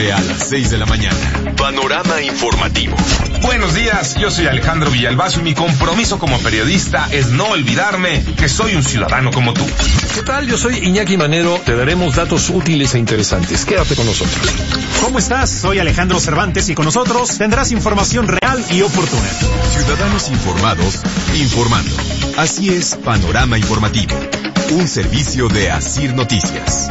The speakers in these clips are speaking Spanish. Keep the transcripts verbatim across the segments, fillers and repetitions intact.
A las seis de la mañana. Panorama informativo. Buenos días, yo soy Alejandro Villalbazo y mi compromiso como periodista es no olvidarme que soy un ciudadano como tú. ¿Qué tal? Yo soy Iñaki Manero. Te daremos datos útiles e interesantes. Quédate con nosotros. ¿Cómo estás? Soy Alejandro Cervantes y con nosotros tendrás información real y oportuna. Ciudadanos informados, informando. Así es, Panorama Informativo. Un servicio de Asir Noticias.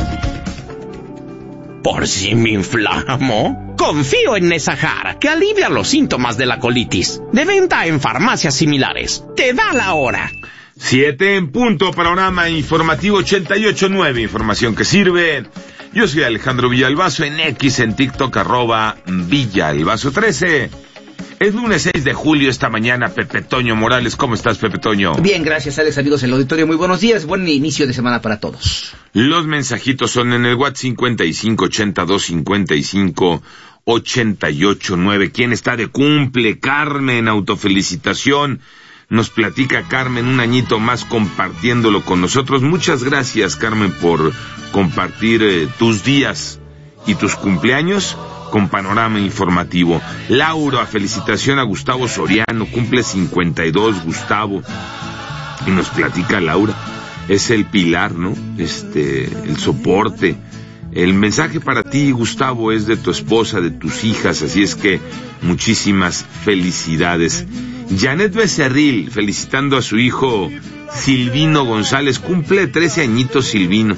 ¿Por si me inflamo? Confío en Nesahar, que alivia los síntomas de la colitis. De venta en farmacias similares. Te da la hora. Siete en punto, Panorama Informativo ochenta y ocho punto nueve, información que sirve. Yo soy Alejandro Villalbazo, en X, en TikTok, arroba Villalbazo trece. Es lunes seis de julio, esta mañana, Pepe Toño Morales. ¿Cómo estás, Pepe Toño? Bien, gracias, Alex, amigos del auditorio. Muy buenos días, buen inicio de semana para todos. Los mensajitos son en el WhatsApp cincuenta y cinco ochenta y dos cincuenta y cinco ochenta y ocho nueve. ¿Quién está de cumple? Carmen, autofelicitación. Nos platica Carmen, un añito más compartiéndolo con nosotros. Muchas gracias, Carmen, por compartir eh, tus días y tus cumpleaños con Panorama Informativo. Laura, felicitación a Gustavo Soriano, cumple cincuenta y dos, Gustavo. Y nos platica Laura, es el pilar, ¿no? Este, el soporte. El mensaje para ti, Gustavo, es de tu esposa, de tus hijas, así es que muchísimas felicidades. Janet Becerril, felicitando a su hijo Silvino González, cumple trece añitos Silvino.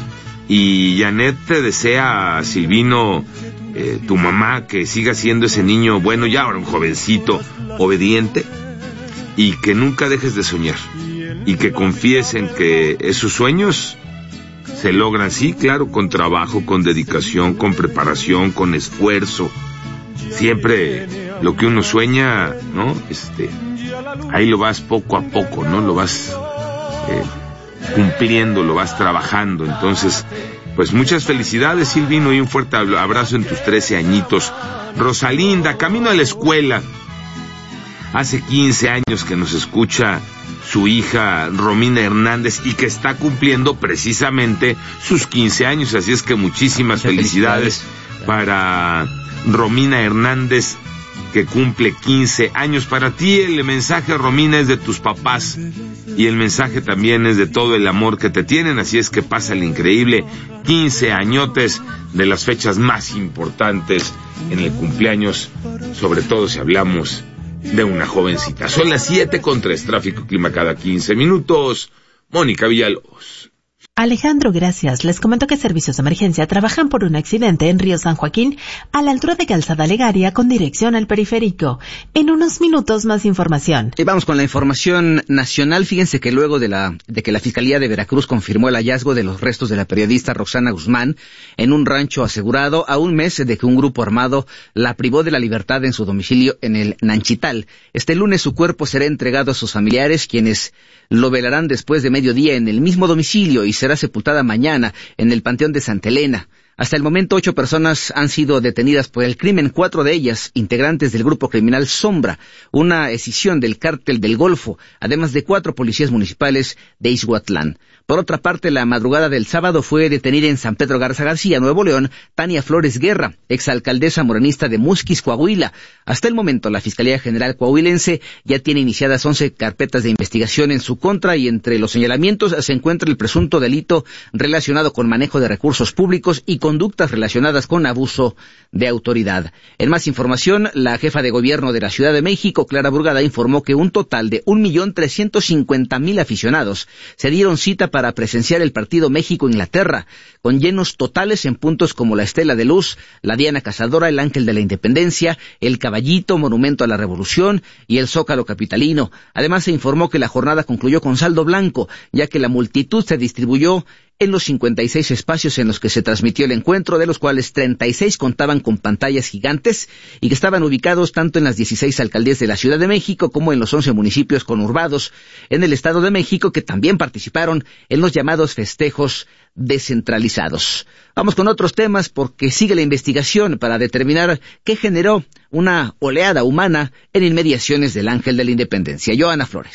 Y Janet te desea a Silvino, eh, tu mamá, que siga siendo ese niño, bueno, ya ahora un jovencito, obediente, y que nunca dejes de soñar, y que confíes en que esos sueños se logran, sí, claro, con trabajo, con dedicación, con preparación, con esfuerzo. Siempre lo que uno sueña, ¿no? Este, ahí lo vas poco a poco, ¿no? Lo vas eh, cumpliendo, lo vas trabajando. Entonces, pues muchas felicidades, Silvino, y un fuerte abrazo en tus trece añitos. Rosalinda, camino a la escuela. Hace quince años que nos escucha su hija Romina Hernández y que está cumpliendo precisamente sus quince años, así es que muchísimas felicidades, felicidades para Romina Hernández, que cumple quince años. Para ti el mensaje, Romina, es de tus papás y el mensaje también es de todo el amor que te tienen, así es que pasa el increíble quince añotes, de las fechas más importantes en el cumpleaños, sobre todo si hablamos de una jovencita. Son las siete con tres, tráfico, clima cada quince minutos. Mónica Villalobos. Alejandro, gracias. Les comento que servicios de emergencia trabajan por un accidente en Río San Joaquín, a la altura de Calzada Legaria, con dirección al periférico. En unos minutos más información. Y vamos con la información nacional. Fíjense que luego de la de que la Fiscalía de Veracruz confirmó el hallazgo de los restos de la periodista Roxana Guzmán en un rancho asegurado, a un mes de que un grupo armado la privó de la libertad en su domicilio en el Nanchital. Este lunes su cuerpo será entregado a sus familiares, quienes lo velarán después de mediodía en el mismo domicilio, y será sepultada mañana en el Panteón de Santa Elena. Hasta el momento, ocho personas han sido detenidas por el crimen, cuatro de ellas integrantes del grupo criminal Sombra, una escisión del cártel del Golfo, además de cuatro policías municipales de Ixhuatlán. Por otra parte, la madrugada del sábado fue detenida en San Pedro Garza García, Nuevo León, Tania Flores Guerra, exalcaldesa morenista de Musquis, Coahuila. Hasta el momento, la Fiscalía General Coahuilense ya tiene iniciadas once carpetas de investigación en su contra, y entre los señalamientos se encuentra el presunto delito relacionado con manejo de recursos públicos y conductas relacionadas con abuso de autoridad. En más información, la jefa de gobierno de la Ciudad de México, Clara Burgada, informó que un total de un millón trescientos cincuenta mil aficionados se dieron cita para presenciar el partido México-Inglaterra, con llenos totales en puntos como la Estela de Luz, la Diana Cazadora, el Ángel de la Independencia, el Caballito, Monumento a la Revolución y el Zócalo Capitalino. Además, se informó que la jornada concluyó con saldo blanco, ya que la multitud se distribuyó en los cincuenta y seis espacios en los que se transmitió el encuentro, de los cuales treinta y seis contaban con pantallas gigantes y que estaban ubicados tanto en las dieciséis alcaldías de la Ciudad de México como en los once municipios conurbados en el Estado de México, que también participaron en los llamados festejos descentralizados. Vamos con otros temas, porque sigue la investigación para determinar qué generó una oleada humana en inmediaciones del Ángel de la Independencia. Joana Flores.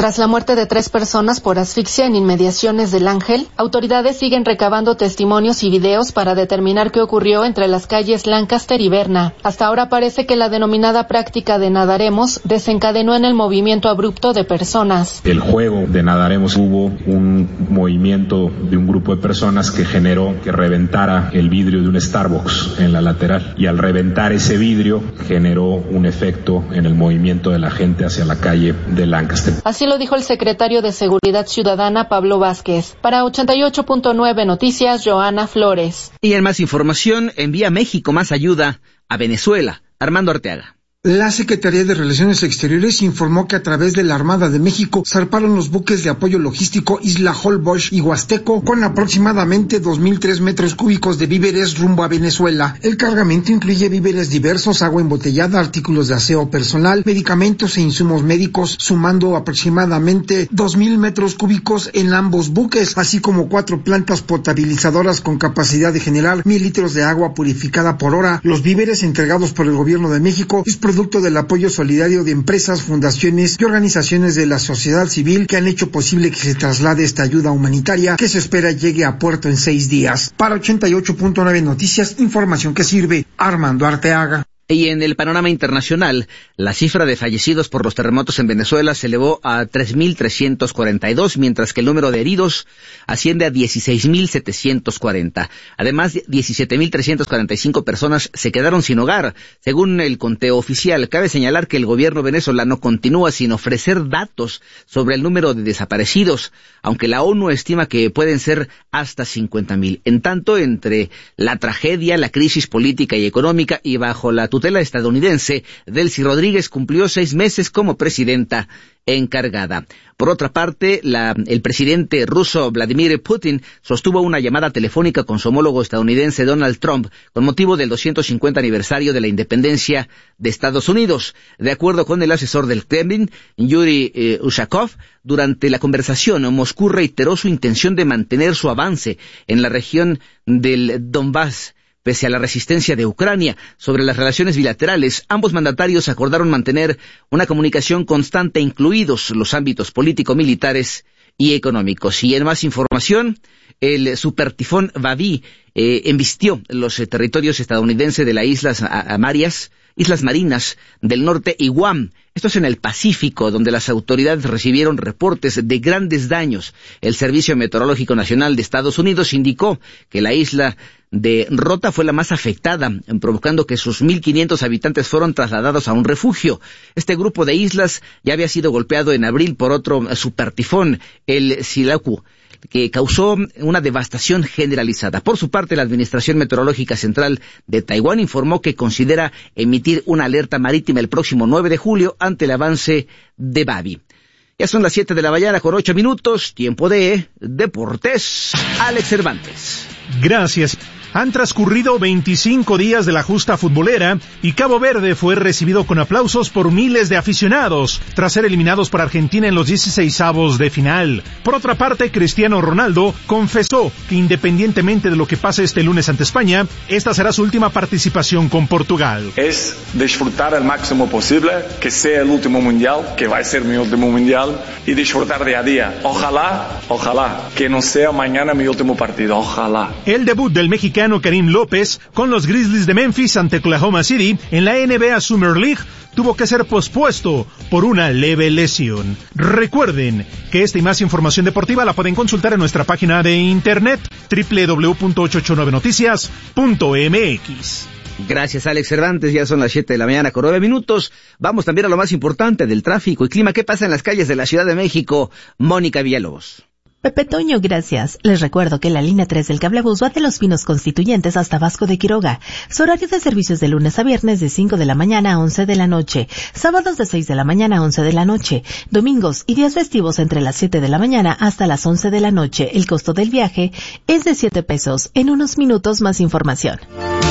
Tras la muerte de tres personas por asfixia en inmediaciones del Ángel, autoridades siguen recabando testimonios y videos para determinar qué ocurrió entre las calles Lancaster y Berna. Hasta ahora parece que la denominada práctica de nadaremos desencadenó en el movimiento abrupto de personas. El juego de nadaremos hubo un movimiento de un grupo de personas que generó que reventara el vidrio de un Starbucks en la lateral, y al reventar ese vidrio generó un efecto en el movimiento de la gente hacia la calle de Lancaster. Así lo dijo el secretario de Seguridad Ciudadana, Pablo Vázquez. Para ochenta y ocho punto nueve Noticias, Joana Flores. Y en más información, envía México más ayuda a Venezuela. Armando Arteaga. La Secretaría de Relaciones Exteriores informó que a través de la Armada de México zarparon los buques de apoyo logístico Isla Holbox y Huasteco con aproximadamente dos mil tres metros cúbicos de víveres rumbo a Venezuela. El cargamento incluye víveres diversos, agua embotellada, artículos de aseo personal, medicamentos e insumos médicos, sumando aproximadamente dos mil metros cúbicos en ambos buques, así como cuatro plantas potabilizadoras con capacidad de generar mil litros de agua purificada por hora. Los víveres entregados por el Gobierno de México es producto del apoyo solidario de empresas, fundaciones y organizaciones de la sociedad civil que han hecho posible que se traslade esta ayuda humanitaria que se espera llegue a puerto en seis días. Para ochenta y ocho punto nueve Noticias, información que sirve. Armando Arteaga. Y en el panorama internacional, la cifra de fallecidos por los terremotos en Venezuela se elevó a tres mil trescientos cuarenta y dos, mientras que el número de heridos asciende a dieciséis mil setecientos cuarenta. Además, diecisiete mil trescientos cuarenta y cinco personas se quedaron sin hogar, según el conteo oficial. Cabe señalar que el gobierno venezolano continúa sin ofrecer datos sobre el número de desaparecidos, aunque la ONU estima que pueden ser hasta cincuenta mil. En tanto, entre la tragedia, la crisis política y económica y bajo la tutela estadounidense, Delcy Rodríguez cumplió seis meses como presidenta encargada. Por otra parte, la, el presidente ruso Vladimir Putin sostuvo una llamada telefónica con su homólogo estadounidense Donald Trump con motivo del doscientos cincuenta aniversario de la independencia de Estados Unidos. De acuerdo con el asesor del Kremlin, Yuri eh, Ushakov, durante la conversación, Moscú reiteró su intención de mantener su avance en la región del Donbass. Pese a la resistencia de Ucrania. Sobre las relaciones bilaterales, ambos mandatarios acordaron mantener una comunicación constante, incluidos los ámbitos político-militares y económicos. Y en más información, el supertifón Babi eh, embistió los eh, territorios estadounidenses de las Islas Marias, Islas Marinas del Norte y Guam. Esto es en el Pacífico, donde las autoridades recibieron reportes de grandes daños. El Servicio Meteorológico Nacional de Estados Unidos indicó que la isla de Rota fue la más afectada, provocando que sus mil quinientos habitantes fueron trasladados a un refugio. Este grupo de islas ya había sido golpeado en abril por otro supertifón, el Silaku, que causó una devastación generalizada. Por su parte, la Administración Meteorológica Central de Taiwán informó que considera emitir una alerta marítima el próximo nueve de julio ante el avance de Babi. Ya son las siete de la mañana con ocho minutos, tiempo de Deportes. Alex Cervantes. Gracias. Han transcurrido veinticinco días de la justa futbolera y Cabo Verde fue recibido con aplausos por miles de aficionados tras ser eliminados por Argentina en los dieciseisavos de final. Por otra parte, Cristiano Ronaldo confesó que independientemente de lo que pase este lunes ante España, esta será su última participación con Portugal. Es disfrutar al máximo posible, que sea el último mundial, que va a ser mi último mundial, y disfrutar día a día. Ojalá, ojalá, que no sea mañana mi último partido, ojalá. El debut del mexicano Karim López con los Grizzlies de Memphis ante Oklahoma City en la N B A Summer League tuvo que ser pospuesto por una leve lesión. Recuerden que esta y más información deportiva la pueden consultar en nuestra página de internet doble u doble u doble u punto ochocientos ochenta y nueve noticias punto m x. Gracias, Alex Cervantes. Ya son las siete de la mañana con nueve minutos. Vamos también a lo más importante del tráfico y clima. ¿Qué pasa en las calles de la Ciudad de México? Mónica Villalobos. Pepe Toño, gracias. Les recuerdo que la línea tres del cablebús va de Los Pinos Constituyentes hasta Vasco de Quiroga. Su horario de servicios de lunes a viernes de cinco de la mañana a once de la noche. Sábados de seis de la mañana a once de la noche. Domingos y días festivos entre las siete de la mañana hasta las once de la noche. El costo del viaje es de siete pesos. En unos minutos más información.